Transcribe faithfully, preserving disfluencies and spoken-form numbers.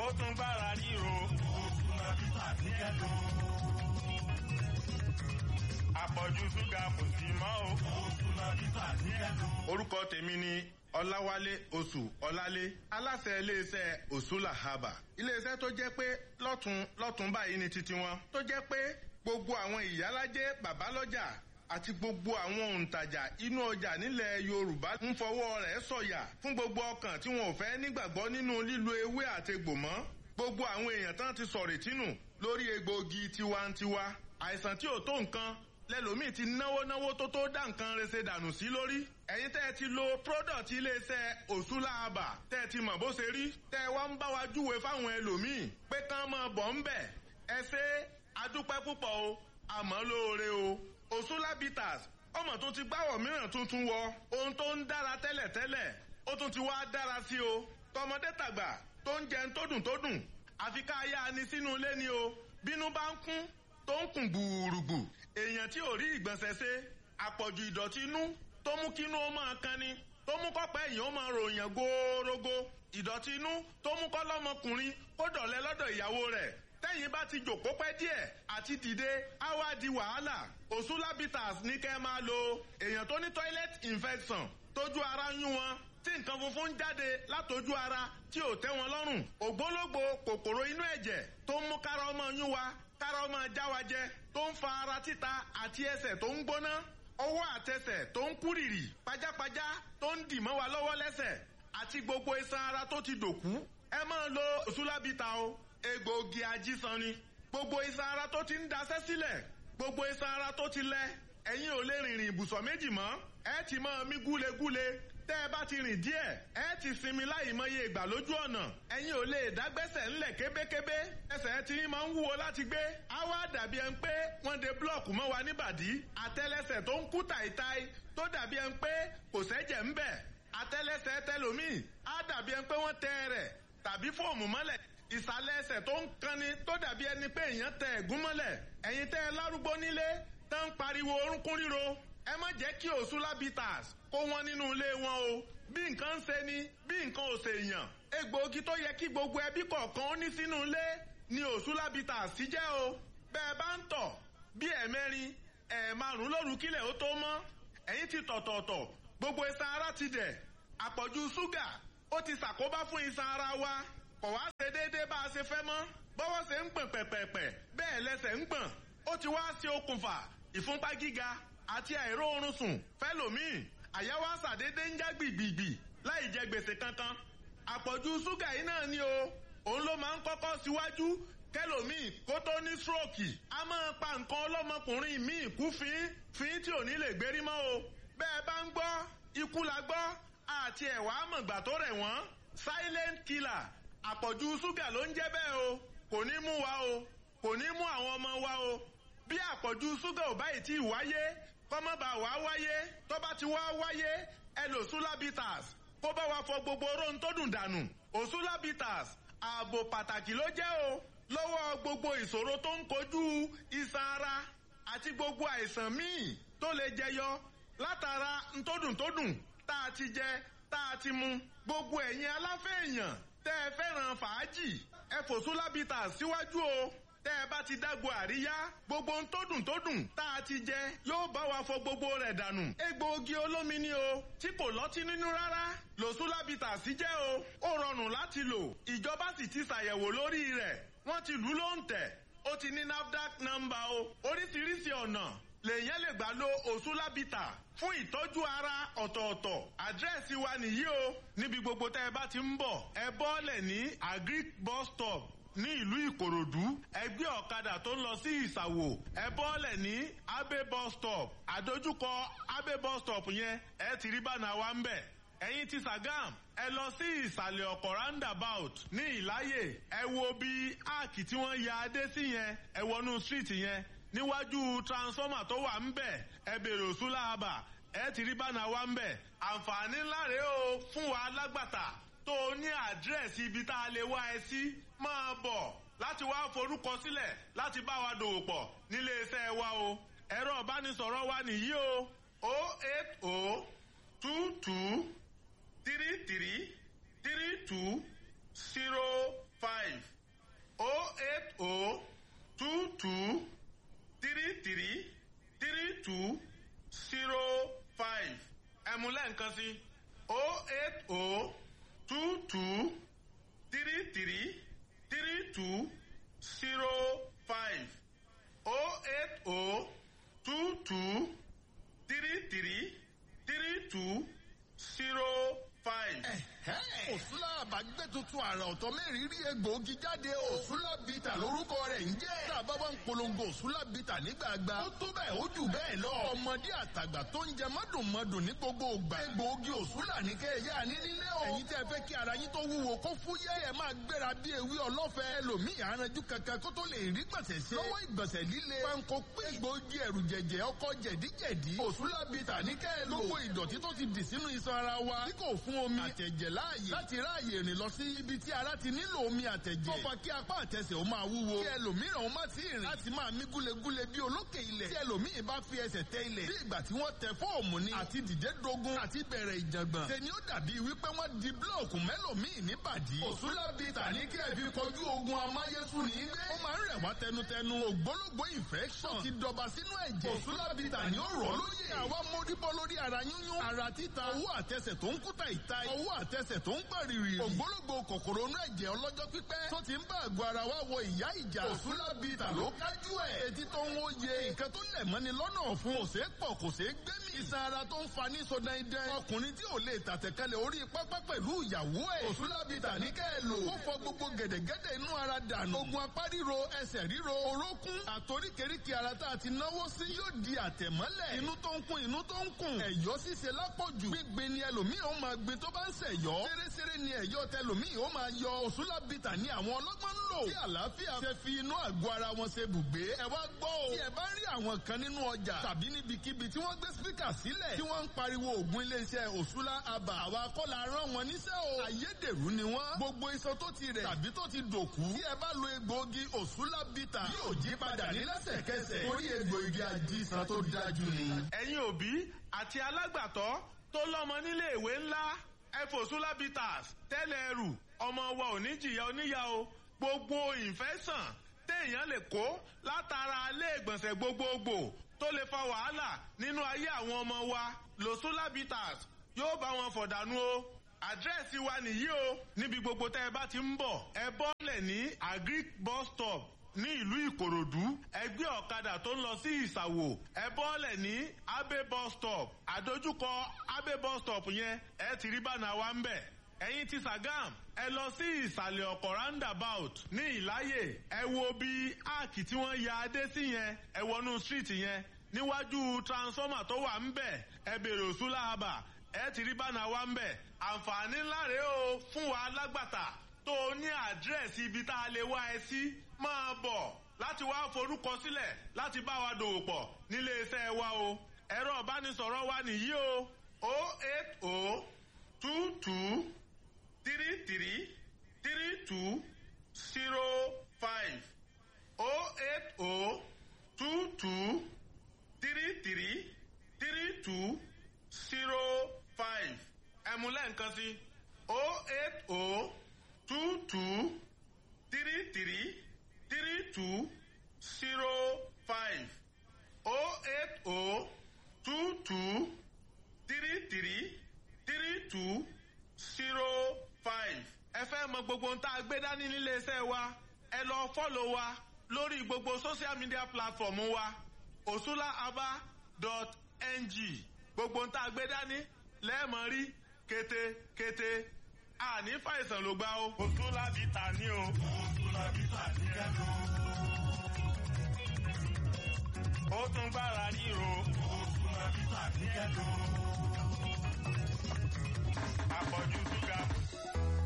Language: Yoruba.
ó tún gbára ríro. Òṣùlá bítà ní kẹ́dùn. Àpọ̀jù ṣúgà kò sí mọ́ o. Òṣùlá bítà ní kẹ́dùn. Orúkọ tèmi ni Ọláwálé Oṣù Ọlálé, aláṣẹ iléeṣẹ́ Òṣùlà Haba. Iléeṣẹ́ tó jẹ́ pé lọ́tún lọ́tún báyìí ni titi wọn. Tó jẹ́ pé gbogbo àwọn ìyálájẹ́ bàbálọ́jà àti gbogbo àwọn òǹtajà inú ọjà nílẹ̀ Yorùbá ń fọwọ́ rẹ̀ sọ̀yà fún gbogbo ọkàn tí wọn ò fẹ́ nígbàgbọ́ nínú lílo ewé àtegbò mọ́. Gbogbo àwọn èèyàn tán ti sọ̀rètí nù lórí egbòogi tiwantiwa. Àìsàn tí ò tó nǹkan lẹ́lòmíì ti náwó náwó tó tó dá nǹkan rese dànù sí lórí. Ẹ̀yin tẹ́ ẹ ti lo product iléeṣẹ́ Òṣùlà Haba tẹ́ ẹ ti mọ̀ bó ṣe rí. Tẹ́ ẹ wá ń bá wa júwe fáwọn ẹlòmíì pé kán máa bọ̀ ń bẹ̀. Ẹ ṣe adúpẹ́ púpọ̀ o, àmọ́ lóore o. Òṣùlà bitters ọmọ tó ti gbáwọ̀ mìíràn tuntun wọ. Ohun tó ń dára tẹ́lẹ̀tẹ́lẹ̀ ó tún ti wá dára sí o. Tọmọdé tàgbà tó ń jẹun tó dùn tó dùn. Àfi ká yá ni sínú ilé ni o. Bínú bá ń kún tó ń kùn gbùrùgbù. Èèyàn tí ò rí ìgbọ̀nsẹ̀ ṣe, àpọ̀jù ìdọ̀tí inú tó mú kínú ó máa kan ni, tó mú kọ́pẹ́ èèyàn ó máa ròyìn góórógó. Ìdọ̀tí inú tó mú kọ́ lọ́mọkùnrin kó dọ̀lẹ́ lọ́dọ̀ ìyàwó rẹ̀. Tẹ́yìn bá ti jòkó pẹ́ díẹ̀ àti dìde á wá di wàhálà. Òṣùlà bitters ní kẹ́ máa lo. Èèyàn tó ní toilet infection tójú ara ń yún wọn, tí nǹkan funfun ń jáde látojú ara tí ò tẹ́ wọn lọ́rùn. Ògbólógbò kòkòrò inú ẹ̀jẹ̀ tó ń mú kára ọmọ yún wa, kára ọmọ já wa jẹ, tó ń fa ara títa àti ẹsẹ̀ tó ń gbóná, ọwọ́ àtẹsẹ̀ tó ń kúrìrì, pajápajá tó ń dì mọ́ wa lọ́wọ́ lẹ́sẹ̀, àti gbogbo iṣan ara tó ti dòkú. Ẹ máa lo Òṣùlà bitters o. Egbòogi ajísan ni. Gbogbo iṣan ara tó ti ń daṣẹ́ sílẹ̀, gbogbo iṣan ara tó ti lẹ, ẹ̀yin ò lè rìnrìn ibùsọ̀ méjì mọ́. Ẹ ti máa mí gúlegúle. Tẹ́ ẹ bá ti rìn díẹ̀, ẹ ti sinmi láì mọye ìgbà lójú ọ̀nà. Ẹ̀yin ò lè dágbẹ́sẹ̀ ńlẹ̀ kébékébé. Ẹsẹ̀ tí máa ń wúwo láti gbé. Á wá dàbí ẹni pé wọ́n de búlọ̀kù mọ́ wa níbàdí. Àtẹ́lẹsẹ̀ tó ń kú tàìtàì tó dàbí ẹni pé kò sẹ́jẹ̀ ń bẹ̀. Àtẹ́lẹsẹ̀ tẹlòmíì á dàbí ẹni pé wọ́n tẹ rẹ̀ tàbí fóòmù mọ́lẹ̀. Ìsàlẹ̀ ẹsẹ̀ tó ń kanni tó dàbí ẹni pé èèyàn tẹ ẹ̀gún mọ́lẹ̀. Ẹ̀yin tẹ́ ẹ lárúgbó nílé tán ń pariwo orúnkún ríro. Ẹ má jẹ́ kí Òṣùlà bitters kó wọn nínú ilé wọn o. Bí nǹkan ń ṣe ni, bí nǹkan ò ṣe èèyàn. Egbòogi tó yẹ kí gbogbo ẹbí kọ̀ọ̀kan ó ní sínú ilé ni Òṣùlà bitters sí jẹ́ o. Bẹ́ẹ̀ bá ń tọ̀ bí ẹ̀mẹ́rin, ẹ̀ẹ̀márùn lóru kílẹ̀ ó tó mọ́. Ẹ̀yin ti tọ̀tọ̀ọ̀tọ̀, gbogbo iṣan ara ti dẹ̀. Àpọ̀jù ṣúgà ó ti ṣàkóbá fún iṣan ara wa. Kò wá ṣe déédéé bá a ṣe fẹ́ mọ́. Bọ́wọ́ ṣe ń gbọ̀n pẹ̀pẹ̀pẹ̀ bẹ́ẹ̀ lẹ́sẹ̀ ń gbọ̀n. Ó ti wá ṣe okùnfà ìfúnpá gíga àti àìró oorun sùn fẹ́lòmíì. Àyà wa ṣàdédé ń já gbìgbìgbì láì jẹ gbèsè kankan. Àpọ̀jù ṣúgà yìí náà ni o. Òun ló máa ń kọ́kọ́ síwájú kẹ́lòmíì kó tó ní stroke. A máa pa nǹkan ọlọ́mọkùnrin míì kú fín fín tí ò ní lè gbérí mọ́ o. Bẹ́ẹ̀ bá ń gbọ́ ikú la gbọ́ àti ẹ̀wà àmọ̀gbà tó rẹ̀ wọ́n. Silent killer. Àpọ̀jù ṣúgà ló ń jẹ́ bẹ́ẹ̀ o. Kò ní mú wa o. Kò ní mú àwọn ọmọ wa o. Bí àpọ̀jù ṣúgà ò báyìí tí ì wáyé, kọ́mọ́ bá wá wáyé, tó bá ti wá wáyé, ẹ lo Òṣùlà bitters kó bá wa fọ gbogbo oró tó dùn dànù. Òṣùlà bitters ààbò pàtàkì ló jẹ́ o lọ́wọ́ gbogbo ìṣòro tó ń kojú iṣan ara àti gbogbo àìsàn míì tó lè jẹyọ látara ntódùntódùn tá a ti jẹ tá a ti mu. Gbogbo ẹ̀yin aláfẹ́ èèyàn tẹ́ ẹ fẹ́ràn fàájì, ẹ fòṣùlà bitters síwájú o. Tẹ́ ẹ bá ti dágbo àríyá, gbogbo ohun tó dùn tó dùn tá a ti jẹ yóò bá wa fọ gbogbo rẹ̀ dànù. Egbòogi olómi ni o, tí kò lọ́tí nínú rárá. Òṣùlà bitters jẹ́ o, ó rọrùn láti lò. Ìjọba sì ti ṣàyẹ̀wò lórí rẹ̀. Wọ́n ti lù ú lóǹtẹ̀. Ó ti ní NAFDAC nọ́mbà o. Oríṣiríṣi ọ̀nà lèyàn lè gbà lo Òṣùlà bitters fún ìtọ́jú ara ọ̀tọ̀ọ̀tọ̀. Àdírẹ́sì wa nìyí o. Níbi gbogbo tẹ́ ẹ bá ti ń bọ̀, ẹ bọ́ọ̀lẹ̀ ní Agric bus stop ní ìlú Ìkòròdú. Ẹgbẹ́ ọ̀kadà tó ń lọ sí Ìsàwò, ẹ bọ́ọ̀lẹ̀ ní Abe bus stop. Àdójúkọ Abe bus stop yẹn ẹ ti rí bánà wa ń bẹ̀. Ẹ̀yin ti Sàgám, ẹ lọ sí ìsàlẹ̀ ọkọ̀ roundabout ní Ìláyè. Ẹ wo bí áàkì tí wọ́n ya adé sí yẹn, ẹ wọnú street yẹn. Níwájú transformer tó wà ń bẹ̀, ẹ bèrè Òṣùlà Haba, ẹ ti rí bánà wa ń bẹ̀. Àǹfààní ńlá rèé o fún wa alágbàtà tó ní àdírẹ́sì ibi tá a lè wá ẹ sí. Máa bọ̀ láti wá forúkọ sílẹ̀ láti bá wa dòwò pọ̀ nílé iṣẹ́ wa o. Ẹ̀rọ ìbánisọ̀rọ̀ wa nìyí o. oh eight oh two two three three three two zero five two two three three three two zero five oh eight oh two two three three three two zero five. Òsúlà àbágbé tuntun àrà ọ̀tọ̀ mẹ́rin rí egbòogi jáde o. Òsúlà bìtà lórúkọ rẹ̀ ń jẹ́. Tá a bá wá ń polongo òsúlà bìtà nígbàgbà. Ó tó bẹ́ẹ̀ ó jù bẹ́ẹ̀ lọ. Ọmọdé àtàgbà tó ń jẹ mọ́dùnmọ́dùn ní gbogbo ògbà. Egbòogi òsúlà ní kẹ́ ẹ yá ní nílé o. Ẹ̀yin tẹ́ fẹ́ kí ara yín tó wúwo kó fúyẹ́. Ẹ máa gbéra bí ewé ọlọ́fẹ́. Ẹlòmíì aranjú kankan kó tó lè rí gbọ̀nsẹ̀ ṣe. Lọ́wọ́ ìgbọ̀nsẹ̀ líle. Panko pé egbòogi ẹ̀rù jẹ̀jẹ̀ ọkọ̀ jẹ̀díjẹ̀dí. Òsúlà bìtà ní kẹ́ ẹ lò. Gbogbo ìdọ̀tí tó ti dì sínú iṣan ara wa. Tí kò fún omi àtẹ̀jẹ̀ láàyè láti ráàyè rìn lọ sí ibi tí ara ti nílò omi àtẹ̀jẹ̀. Tó fa kí apá àtẹsẹ̀ ó máa wúwo. Kí ẹlòmíràn ó má ti rìn láti máa mí gúlegúle bí olókè ilẹ̀. Tí ẹlòmíì bá fi ẹsẹ̀ tẹ ilẹ̀. Bí ìgbà tí wọ́n tẹ fóòmù ni. Àti dìde dogun àti bẹ̀rẹ̀ ìjàngbọ̀n. Ṣé ni ó dàbí wípé wọ́n di búlọ̀kù mẹ́lòmíì níbàdí. Òsúlà bìtà ní kí ẹ fi kojú ogun amáyésùn ní gbé. Ó máa ń rẹ̀ wá tẹnutẹnu ògbólógbó infection. Ti dọba sínú ẹ̀jẹ̀. Òsúlà bìtà ní ó rọ̀ lóye. Àwa móríbọ́ lórí ara yúnyún. Ara títa. Owó àtẹsẹ̀ tó ń kúta ìta. Owó àtẹsẹ̀ tó ń gbàrìrì. Ògbólógbò kòkòrò inú ẹ̀jẹ̀ ọlọ́jọ́ pípẹ́. Tó ti ń bá àgọ́ ara wa wọ ìyá ìjà. Òsúlà bìtà ló kájú ẹ̀. Etí tó ń wó ye. Nǹkan tó lẹ̀ mọ́ni lọ́nà ọ̀fun. Kò ṣeé pọ̀ kò ṣeé gbé mì. Iṣan ara tó ń fa ní sọdẹ́ndẹ́. Ọkùnrin tí ò lè tàtẹ̀kálẹ̀ orí pápá pẹ̀lú ìyàwó ẹ̀. Òsúlà bìtà ní kẹ́ ẹ lò. Ó fọ gbogbo gẹ̀dẹ̀gẹ̀dẹ̀ inú ara dànù. Ogun apá ríro, ẹsẹ̀ ríro, orókún. Àtoríkèríkè ara tá a ti náwó sí yóò di àtẹ̀mọ́lẹ̀. Inú tó ń kún inú tó ń kùn. Ẹ̀yọ́ ṣíṣe lápọ̀jù. Gbígbé ni ẹlòmíì ó máa gbin tó bá ń ṣẹ̀yọ́. Ṣeréṣeré ni ẹ̀yọ́ tẹlòmíì ó máa yọ. Òsúlà bìtà ni àwọn ọlọ́gbọ́n ń lò. Tí àlàáfíà ṣe fi inú àgọ́ ara wọn ṣe bùgbé. Ẹ wá gbọ́ o. Tí ẹ bá rí àwọn kan nínú ọjà tàbí níbikíbi tí wọ́n gbé spíkà sílẹ̀. Tí wọ́n ń pariwo ògùn iléeṣẹ́ Òsúlà àbà. Àwa kọ́ la rán wọn níṣẹ́ o. Ayédèrú ni wọ́n. Gbogbo iṣan tó ti rẹ̀ tàbí tó ti dòkú. Tí ẹ bá lo egbòogi Òsúlà bìtà yóò jí padà ní lẹ́sẹ̀kẹsẹ̀. Torí egbòogi àjíṣan tó dájú ni. Ẹ̀yin òbí àti alágbàtọ́ tó lọ́mọ nílé ìwé ńlá ẹ̀fọ́súlà bitters tẹ́lẹ̀ ẹrù ọmọ wa ò ní jìyà oníyà o. Gbogbo ìfẹ́sàn téèyàn lè kó látara ilé ìgbọ̀nsẹ̀ gbogbogbò tó lè fa wàhálà nínú ayé àwọn ọmọ wa lòsúlà bitters yóò bá wọn fọ̀dànù o. Àdírẹ́sì wa nìyí o. Níbi gbogbo tẹ́ ẹ bá ti ń bọ̀ ẹ bọ́lẹ̀ ní agric bus stop ní ìlú Ìkòròdú. Ẹgbẹ́ ọ̀kadà tó ń lọ sí Ìsàwò ẹ bọ́lẹ̀ ní Abe bus stop. Àdójúkọ Abe bus stop yẹn ẹ ti rí bánà wa ń bẹ̀. Ẹ̀yin ti Sàgám ẹ lọ sí ìsàlẹ̀ ọkọ̀ roundabout ní Ìláyè. Ẹ wo bí áàkì tí wọ́n ya adé sí yẹn ẹ wọnú street yẹn níwájú transformer tó wà ń bẹ̀ ẹ bèrè Òsúlà àbà ẹ ti rí bánà wa ń bẹ̀. Àǹfààní ńlá rèé o fún wa alágbàtà tó ní àdírẹ́sì ibi tá a lè wá ẹ sí máa bọ̀ láti wá forúkọ sílẹ̀ láti bá wa dòwò pọ̀ nílé iṣẹ́ wa o. Ẹ̀rọ ìbánisọ̀rọ̀ wa nìyí o oh eight oh two two three three three two zero five oh eight oh two two three three three two zero five. Ẹ̀múlẹ̀ nǹkan sí oh eight oh two two three three three two zero five oh eight oh two two three three three two zero five. Ẹ fẹ́ mọ gbogbo ohun tá a gbé dání nílé iṣẹ́ wa ẹ lọ fọ́lọ̀ wa lórí gbogbo social media platform wa osulahaba dot ng. Gbogbo ohun tá a gbé dání lẹ́ẹ̀mọ́ rí kété-kété. Àní fàìsàn ló gbá o. Òsúlà bìtà ní o. Òsúlà bìtà ní ẹ̀rọ. Ó tún gbára ríro. Òsúlà bìtà ní ẹ̀rọ. Àpọ̀jù ṣúgà.